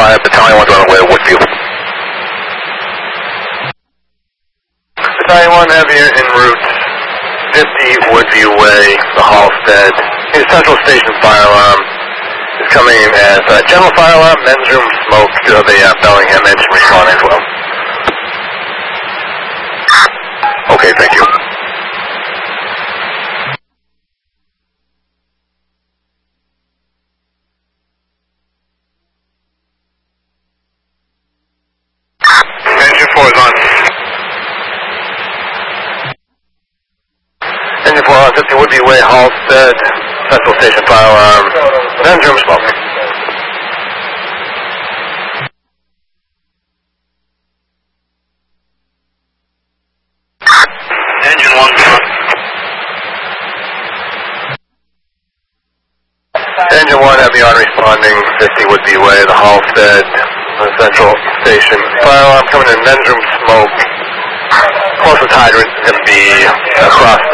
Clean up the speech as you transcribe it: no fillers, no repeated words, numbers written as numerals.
fire, Battalion 1 runway, Woodview. Battalion 1 Heavier en route 50 Woodview Way, the Halstead. His Central Station fire alarm is coming in as general fire alarm, men's room, smoke to the Bellingham engine responding as well. Okay, thank you. Engine 4 is on. Engine 4 on 50 Woodview Way, Halstead, Central Station fire alarm, men's room, smoke. Engine 1. Engine 1 heavy on responding, 50 Woodview Way, the Halstead, the Central Station fire alarm coming in, men's room, smoke. Closest hydrant is going to be across